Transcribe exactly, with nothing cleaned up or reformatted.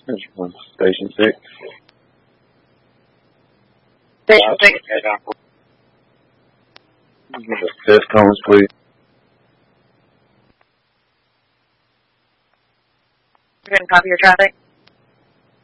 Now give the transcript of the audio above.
There's one. Station six. Station six. Fifth Thomas, please. You're going to copy your traffic?